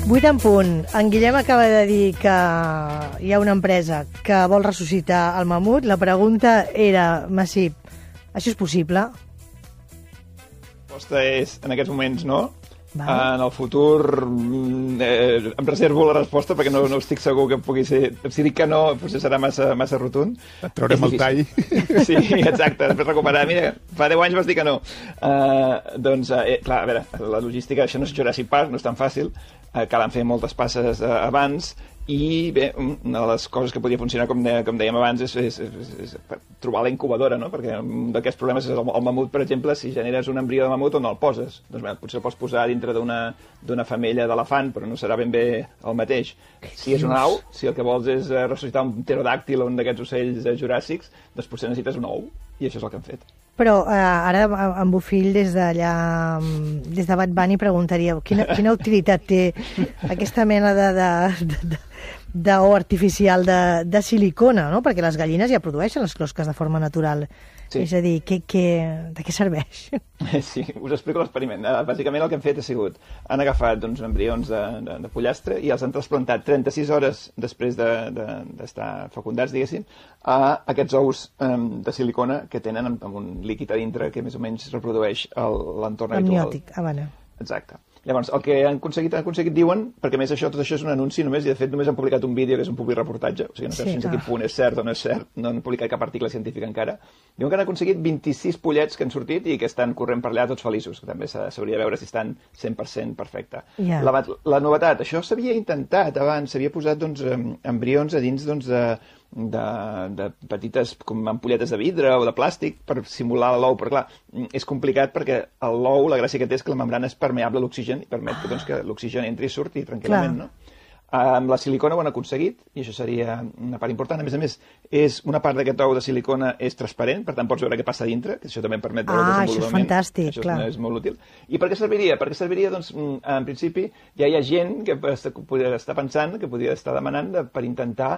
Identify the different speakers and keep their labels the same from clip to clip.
Speaker 1: 8 en punt. En Guillem acaba de dir que hi ha una empresa que vol ressuscitar el mamut. La pregunta era, Massip, això és possible?
Speaker 2: La resposta és, en aquests moments, no.
Speaker 1: Val.
Speaker 2: En el futur em reservo la resposta perquè no estic segur que pugui ser... Si dic que no, potser serà massa rotund.
Speaker 3: Et traurem el tall.
Speaker 2: Sí, exacte. Després recuperar. Mira, fa 10 anys vas dir que no. Clar, a veure, la logística, això no és Jurassic Park, no és tan fàcil. Calen fer moltes passes abans i bé, una de les coses que podia funcionar, com dèiem abans, és trobar la incubadora, no? Perquè un d'aquests problemes és el mamut, per exemple, si generes un embrió de mamut, on el poses? Doncs bé, potser el pots posar dintre d'una femella d'elefant, però no serà ben bé el mateix. Si és una au, si el que vols és ressuscitar un pterodàctil o un d'aquests ocells juràssics, doncs potser necessites un ou, i això és el que han fet.
Speaker 1: Però ara en Bofill, des de Bad Bunny, preguntaria quina utilitat té aquesta mena d'ou artificial de silicona, no? Perquè les gallines ja produeixen les closques de forma natural. Sí. És a dir, de què serveix?
Speaker 2: Sí, us explico l'experiment. Bàsicament el que han fet ha sigut, han agafat embrions de pollastre i els han trasplantat 36 hores després d'estar fecundats, diguéssim, a aquests ous de silicona que tenen amb un líquid a dintre que més o menys reprodueix l'entorn habitual.
Speaker 1: Amniòtic, vale.
Speaker 2: Exacte. Llavors, el que han aconseguit, diuen, perquè més tot això és un anunci només, i de fet només han publicat un vídeo que és un publireportatge, o sigui, no sé fins a quin punt és cert o no és cert, no han publicat cap article científic encara. Diuen que han aconseguit 26 pollets que han sortit i que estan corrent per allà tots feliços, que també s'hauria de veure si estan 100% perfecte. Yeah. La novetat, això s'havia intentat abans, s'havia posat embrions a dins de petites ampolletes de vidre o de plàstic per simular l'ou, però clar, és complicat perquè l'ou, la gràcia que té és que la membrana és permeable a l'oxigen i permet que l'oxigen entri i surti tranquil·lament, no? Amb la silicona ho han aconseguit, i això seria una part important. A més, una part d'aquest ou de silicona és transparent, per tant pots veure què passa dintre, que això també permet veure el desenvolupament.
Speaker 1: Això és fantàstic,
Speaker 2: això
Speaker 1: clar.
Speaker 2: És molt útil. I per què serviria? Perquè serviria, doncs, en principi, ja hi ha gent que podria estar pensant, que podria estar demanant per intentar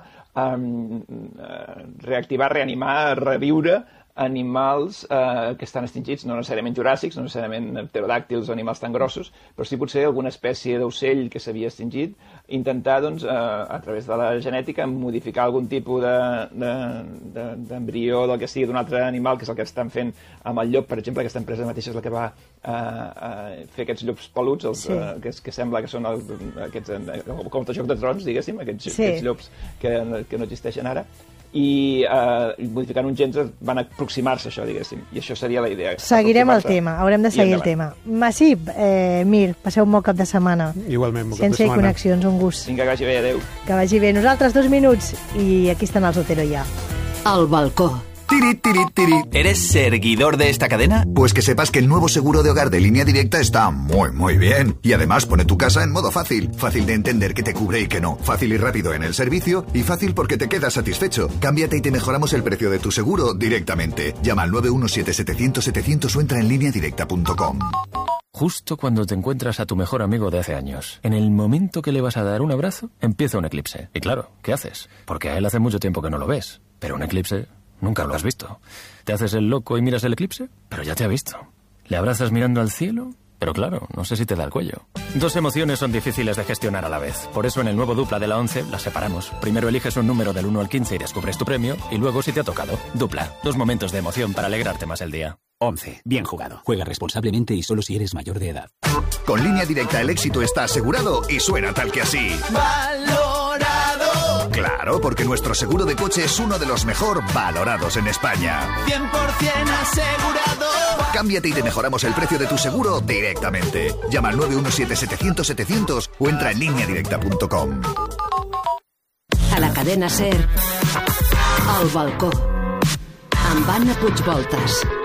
Speaker 2: reactivar, reanimar, reviure animals que estan extingits, no necessàriament juràssics, no necessàriament pterodàctils o animals tan grossos, però sí potser alguna espècie d'ocell que s'havia extingit, intentar, doncs, a través de la genètica, modificar algun tipus d'embrió del que sigui d'un altre animal, que és el que estan fent amb el llop, per exemple. Aquesta empresa mateixa és la que va fer aquests llops peluts, que sembla que són com el Joc de Trons, diguéssim, aquests llops que no existeixen ara, i modificant uns gens van aproximar-se a això, diguéssim, i això seria la idea.
Speaker 1: Seguirem el tema, haurem de seguir el tema. Massip, Mir, passeu un bon cap de setmana.
Speaker 3: Igualment, bon cap de setmana.
Speaker 1: Ciència i connexions, un gust.
Speaker 2: Vinga, que vagi bé, adeu.
Speaker 1: Que vagi bé. Nosaltres 2 minuts i aquí estan els Otero ja.
Speaker 4: Al balcó.
Speaker 5: Tiri, tiri, tiri.
Speaker 6: ¿Eres seguidor de esta cadena?
Speaker 5: Pues que sepas que el nuevo seguro de hogar de Línea Directa está muy, muy bien. Y además pone tu casa en modo fácil. Fácil de entender que te cubre y que no. Fácil y rápido en el servicio. Y fácil porque te quedas satisfecho. Cámbiate y te mejoramos el precio de tu seguro directamente. Llama al 917-700-700 o entra en lineadirecta.com.
Speaker 7: Justo cuando te encuentras a tu mejor amigo de hace años. En el momento que le vas a dar un abrazo, empieza un eclipse. Y claro, ¿qué haces? Porque a él hace mucho tiempo que no lo ves. Pero un eclipse... nunca lo has visto. ¿Te haces el loco y miras el eclipse? Pero ya te ha visto. ¿Le abrazas mirando al cielo? Pero claro, no sé si te da el cuello. Dos emociones son difíciles de gestionar a la vez. Por eso en el nuevo Dupla de la 11 las separamos. Primero eliges un número del 1 al 15 y descubres tu premio. Y luego si te ha tocado. Dupla. 2 momentos de emoción para alegrarte más el día.
Speaker 8: 11. Bien jugado. Juega responsablemente y solo si eres mayor de edad.
Speaker 5: Con Línea Directa el éxito está asegurado y suena tal que así.
Speaker 6: ¡Valorado!
Speaker 5: Claro, porque nuestro seguro de coche es uno de los mejor valorados en España.
Speaker 6: 100% asegurado.
Speaker 5: Cámbiate y te mejoramos el precio de tu seguro directamente. Llama al 917-700-700 o entra en lineadirecta.com.
Speaker 4: A la cadena SER, al balcó, amb Anna Puigvoltas.